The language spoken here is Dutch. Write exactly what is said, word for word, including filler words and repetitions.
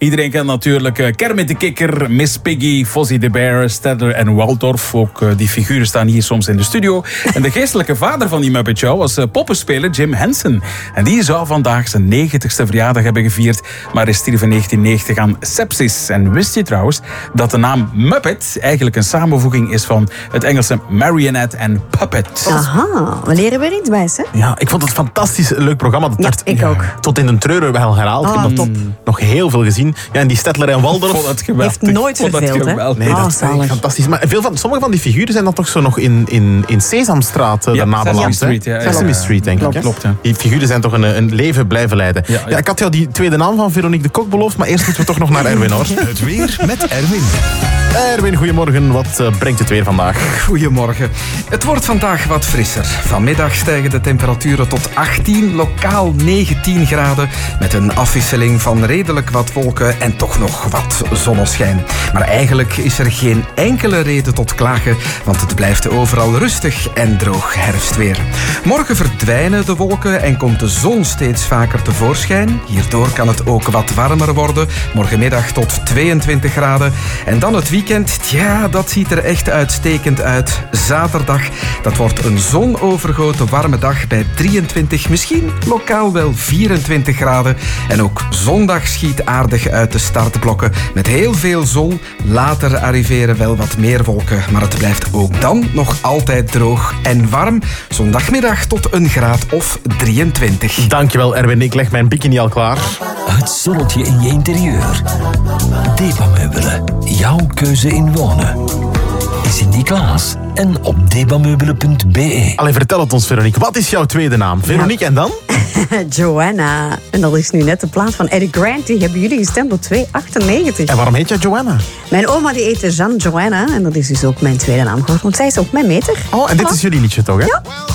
Iedereen kent natuurlijk uh, Kermit de Kikker, Miss Piggy, Fozzie de Bear, Stedler en Waldorf. Ook uh, die figuren staan hier soms in de studio. En de geestelijke vader van die Muppet Show was uh, poppenspeler Jim Henson. En die zou vandaag zijn negentigste verjaardag hebben gevierd, maar is stierf in negentien negentig aan sepsis. En wist je trouwens dat de naam Muppet eigenlijk een samenvoeging is van het Engelse marionette en puppet? Aha, we leren weer iets bij, hè? Ja, ik vond het een fantastisch leuk programma. Dat Ja, werd ik ook. tot in de treuren wel herhaald. Oh, ik heb dat top. nog heel veel gezien. Ja, en die Stedler en Waldorf. Ik vond het geweldig. Heeft nooit Ik vond het verveeld, hè? geweldig. Nee, Oh, dat is echt zalig. fantastisch. Maar veel van, sommige van die figuren zijn dan toch zo nog in, in, in Sesamstraat uh, Ja, daarna Sesame beland. hè? Street, ja, ja, Sesame ja. Street, denk Klopt, ik. Hè? klopt, ja. Die figuren zijn toch een, een leven blijven leiden. Ja, Ja, ja. ik had jou die tweede naam van Veronique de Kok beloofd, maar eerst moeten we toch nog naar Erwin, hoor. Het weer met Erwin. Erwin, goedemorgen. Wat uh, brengt het weer vandaag? Goedemorgen. Het wordt vandaag wat frisser. Vanmiddag stijgen de temperaturen tot achttien, lokaal negentien graden. Met een afwisseling van redelijk wat wolken en toch nog wat zonneschijn. Maar eigenlijk is er geen enkele reden tot klagen, want het blijft overal rustig en droog herfstweer. Morgen verdwijnen de wolken en komt de zon steeds vaker tevoorschijn. Hierdoor kan het ook wat warmer worden. Morgenmiddag tot tweeëntwintig graden. En dan het weekend, tja, dat ziet er echt uitstekend uit. Zaterdag, dat wordt een zonovergoten warme dag bij drieëntwintig, misschien lokaal wel vierentwintig graden. En ook zondag schiet aardig uit de startblokken met heel veel zon. Later arriveren wel wat meer wolken, maar het blijft ook dan nog altijd droog en warm. Zondagmiddag tot een graad of drieëntwintig. Dankjewel, Erwin. Ik leg mijn bikini al klaar. Het zonnetje in je interieur. Debameubelen. Jouw keuze in wonen. Sinterklaas en op debameubelen punt b e. Allee, vertel het ons, Veronique. Wat is jouw tweede naam? Veronique en dan? Joanna. En dat is nu net de plaat van Eddie Grant. Die hebben jullie gestemd op twee achtennegentig. En waarom heet jij Joanna? Mijn oma die heette Jeanne Joanna. En dat is dus ook mijn tweede naam geworden. Want zij is ook mijn meter. Oh, en dit Voilà. is jullie liedje toch, hè? Ja.